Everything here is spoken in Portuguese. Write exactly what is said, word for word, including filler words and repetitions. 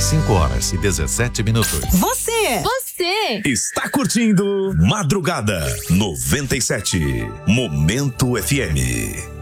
cinco horas e dezessete minutos. Você! Você! Está curtindo Madrugada noventa e sete. Momento F M.